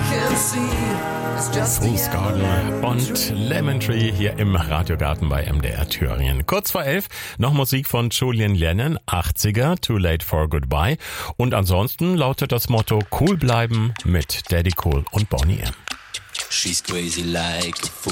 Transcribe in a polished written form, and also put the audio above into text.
Fool's Garden und Lemon Tree hier im Radiogarten bei MDR Thüringen. Kurz vor 11 noch Musik von Julian Lennon, 80er, Too Late for Goodbye. Und ansonsten lautet das Motto cool bleiben mit Daddy Cool und Boney M. She's crazy like